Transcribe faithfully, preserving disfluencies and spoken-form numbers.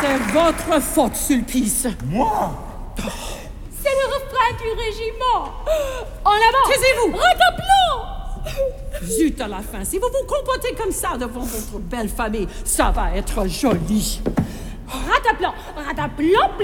C'est votre faute, Sulpice. Moi? C'est le refrain du régiment. En avant. Taisez-vous. Redoublons. Zut à la fin, si vous vous comportez comme ça devant votre belle famille, ça va être joli. Rataplan, rataplan,